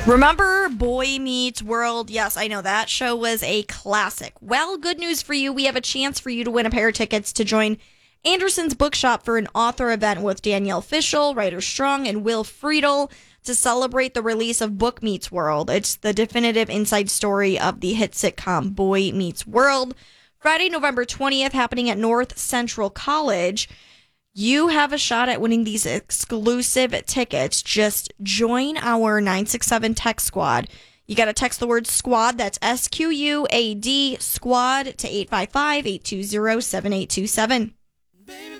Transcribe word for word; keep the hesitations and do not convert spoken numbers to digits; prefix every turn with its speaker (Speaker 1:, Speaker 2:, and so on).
Speaker 1: Remember Boy Meets World? Yes, I know that show was a classic. Well, good news for you. We have a chance for you to win a pair of tickets to join Anderson's Bookshop for an author event with Danielle Fishel, Ryder Strong, and Will Friedle to celebrate the release of Book Meets World. It's the definitive inside story of the hit sitcom Boy Meets World. Friday, November twentieth, happening at North Central College. You have a shot at winning these exclusive tickets. Just join our nine six seven text squad. You got to text the word squad, that's S Q U A D, squad, to eight five five, eight two zero, seven eight two seven.